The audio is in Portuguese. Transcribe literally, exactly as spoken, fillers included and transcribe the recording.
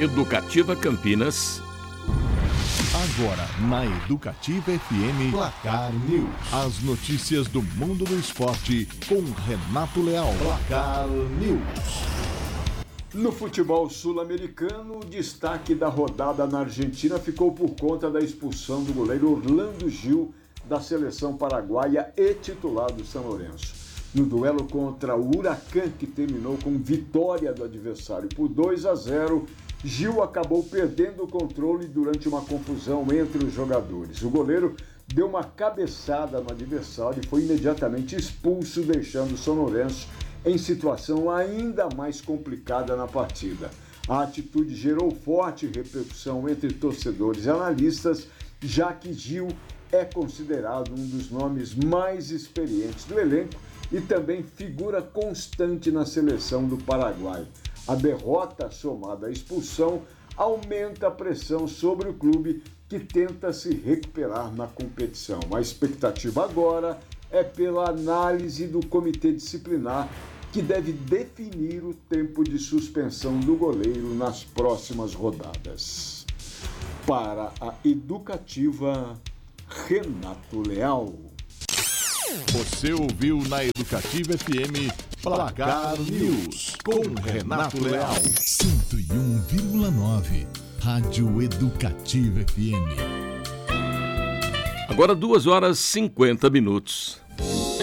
Educativa Campinas. Agora, na Educativa F M, Placar News. As notícias do mundo do esporte com Renato Leal. Placar News. No futebol sul-americano, o destaque da rodada na Argentina ficou por conta da expulsão do goleiro Orlando Gil da seleção paraguaia e titular do São Lourenço. No duelo contra o Huracan, que terminou com vitória do adversário por dois a zero, Gil acabou perdendo o controle durante uma confusão entre os jogadores. O goleiro deu uma cabeçada no adversário e foi imediatamente expulso, deixando o São Lourenço em situação ainda mais complicada na partida. A atitude gerou forte repercussão entre torcedores e analistas, já que Gil é considerado um dos nomes mais experientes do elenco e também figura constante na seleção do Paraguai. A derrota, somada à expulsão, aumenta a pressão sobre o clube, que tenta se recuperar na competição. A expectativa agora é pela análise do comitê disciplinar, que deve definir o tempo de suspensão do goleiro nas próximas rodadas. Para a Educativa, Renato Leal. Você ouviu na Educativa F M Placar News com Renato Leal. cento e um vírgula nove Rádio Educativa F M. Agora duas horas e cinquenta minutos.